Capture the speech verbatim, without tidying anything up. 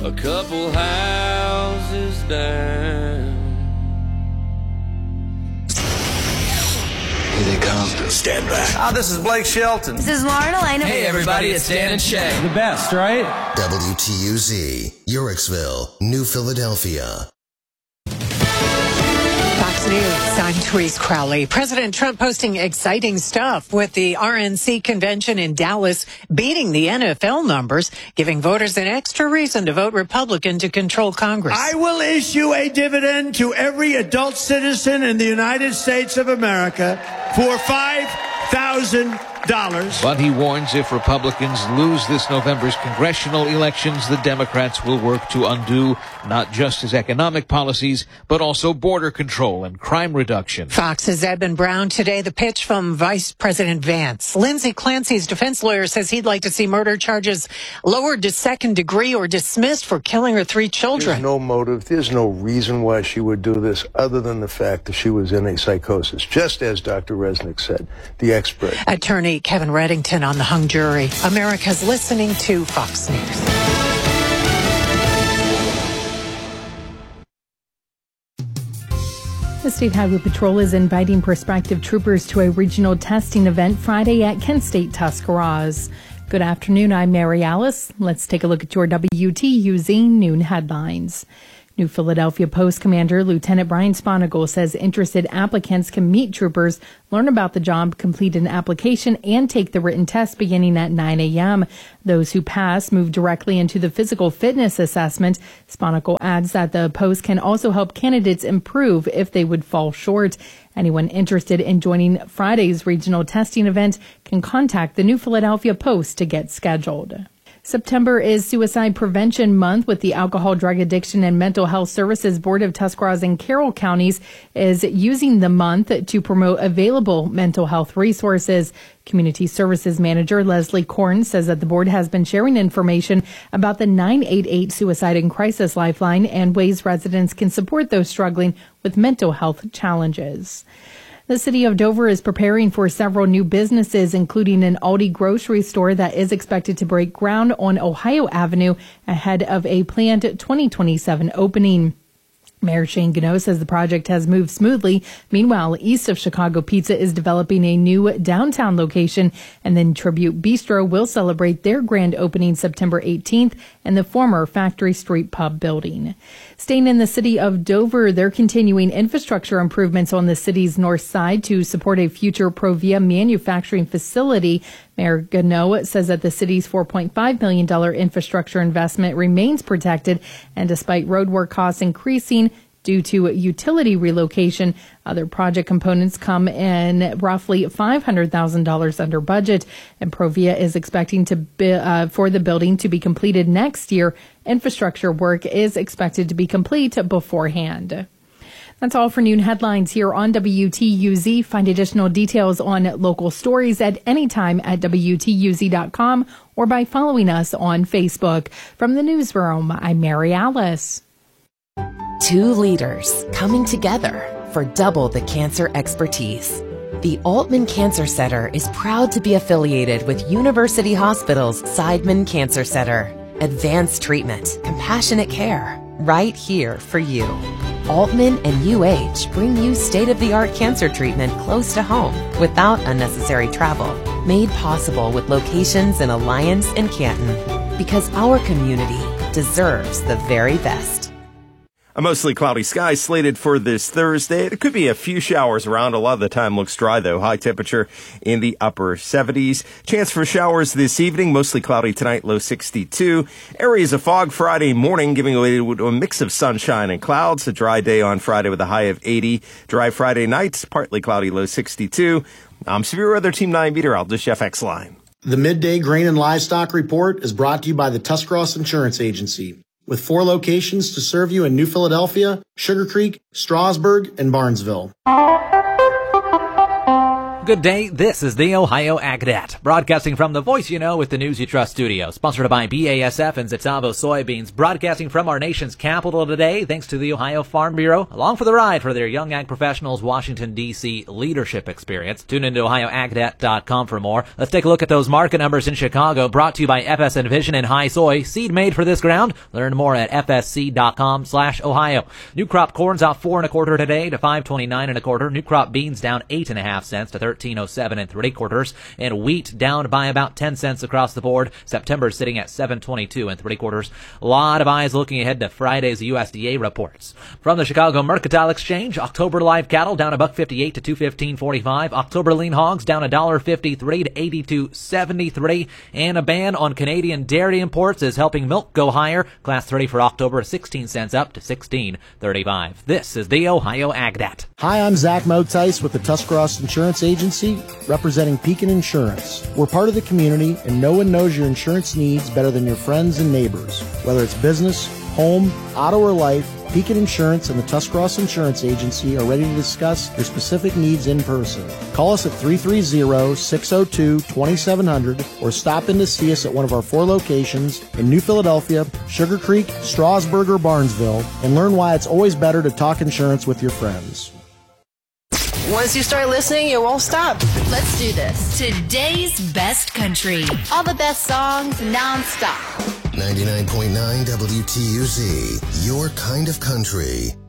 a couple houses down. Here they come. Stand back. Ah, oh, this is Blake Shelton. This is Lauren Elena. Hey, everybody, it's Dan and Shay. The best, right? W T U Z, Yorksville, New Philadelphia. Fox News, I'm Therese Crowley. President Trump posting exciting stuff with the R N C convention in Dallas beating the N F L numbers, giving voters an extra reason to vote Republican to control Congress. I will issue a dividend to every adult citizen in the United States of America for five thousand dollars. But he warns if Republicans lose this November's congressional elections, the Democrats will work to undo not just his economic policies, but also border control and crime reduction. Fox's Edmund Brown today, the pitch from Vice President Vance. Lindsey Clancy's defense lawyer says he'd like to see murder charges lowered to second degree or dismissed for killing her three children. There's no motive. There's no reason why she would do this other than the fact that she was in a psychosis, just as Doctor Resnick said, the expert. Attorney Kevin Reddington on the hung jury. America's listening to Fox News. The State Highway Patrol is inviting prospective troopers to a regional testing event Friday at Kent State Tuscarawas. Good afternoon, I'm Mary Alice. Let's take a look at your W T U Z noon headlines. New Philadelphia Post Commander Lieutenant Brian Sponigal says interested applicants can meet troopers, learn about the job, complete an application, and take the written test beginning at nine a.m. Those who pass move directly into the physical fitness assessment. Sponigal adds that the post can also help candidates improve if they would fall short. Anyone interested in joining Friday's regional testing event can contact the New Philadelphia Post to get scheduled. September is Suicide Prevention Month, with the Alcohol, Drug Addiction, and Mental Health Services Board of Tuscarawas and Carroll counties is using the month to promote available mental health resources. Community Services Manager Leslie Korn says that the board has been sharing information about the nine eight eight Suicide and Crisis Lifeline and ways residents can support those struggling with mental health challenges. The city of Dover is preparing for several new businesses, including an Aldi grocery store that is expected to break ground on Ohio Avenue ahead of a planned twenty twenty-seven opening. Mayor Shane Gano says the project has moved smoothly. Meanwhile, East of Chicago Pizza is developing a new downtown location, and then Tribute Bistro will celebrate their grand opening September eighteenth in the former Factory Street Pub building. Staying in the city of Dover, they're continuing infrastructure improvements on the city's north side to support a future Provia manufacturing facility. Mayor Gano says that the city's four point five million dollars infrastructure investment remains protected, and despite roadwork costs increasing due to utility relocation, other project components come in roughly five hundred thousand dollars under budget, and Provia is expecting to be, uh, for the building to be completed next year. Infrastructure work is expected to be complete beforehand. That's all for noon headlines here on W T U Z. Find additional details on local stories at any time at W T U Z dot com or by following us on Facebook. From the newsroom, I'm Mary Alice. Two leaders coming together for double the cancer expertise. The Altman Cancer Center is proud to be affiliated with University Hospital's Seidman Cancer Center. Advanced treatment, compassionate care, right here for you. Altman and U H bring you state-of-the-art cancer treatment close to home without unnecessary travel. Made possible with locations in Alliance and Canton. Because our community deserves the very best. A mostly cloudy sky slated for this Thursday. It could be a few showers around. A lot of the time looks dry, though. High temperature in the upper seventies. Chance for showers this evening. Mostly cloudy tonight, low sixty-two. Areas of fog Friday morning, giving way to a mix of sunshine and clouds. A dry day on Friday with a high of eighty. Dry Friday night, partly cloudy, low sixty-two. I'm Severe Weather Team nine meteorologist Jeff Exline. The Midday Grain and Livestock Report is brought to you by the Tuscarawas Insurance Agency, with four locations to serve you in New Philadelphia, Sugar Creek, Strasburg, and Barnesville. Good day, this is the Ohio AgNet, broadcasting from the Voice You Know with the News You Trust studio, sponsored by B A S F and Zitavo Soybeans, broadcasting from our nation's capital today, thanks to the Ohio Farm Bureau, along for the ride for their Young Ag Professionals Washington, D C leadership experience. Tune into ohio ag net dot com for more. Let's take a look at those market numbers in Chicago, brought to you by F S Envision and High Soy, seed made for this ground. Learn more at f s c dot com slash ohio. New crop corn's out four and a quarter today to five twenty-nine and a quarter. New crop beans down eight and a half cents to thirteen oh seven and three quarters, and wheat down by about ten cents across the board. September sitting at seven twenty-two and three quarters. A lot of eyes looking ahead to Friday's U S D A reports. From the Chicago Mercantile Exchange, October live cattle down a buck fifty-eight to two fifteen forty-five. October lean hogs down a dollar fifty-three to eighty-two seventy-three, and a ban on Canadian dairy imports is helping milk go higher. Class thirty for October, sixteen cents up to sixteen thirty-five. This is the Ohio AgNet. Hi, I'm Zach Motice with the Tuscarawas Insurance Agency, representing Pekin Insurance. We're part of the community, and no one knows your insurance needs better than your friends and neighbors. Whether it's business, home, auto, or life, Pekin Insurance and the Tuscarawas Insurance Agency are ready to discuss your specific needs in person. Call us at three three zero, six zero two, two seven zero zero or stop in to see us at one of our four locations in New Philadelphia, Sugar Creek, Strasburg, or Barnesville, and learn why it's always better to talk insurance with your friends. Once you start listening, you won't stop. Let's do this. Today's best country. All the best songs non-stop. ninety-nine point nine W T U Z, your kind of country.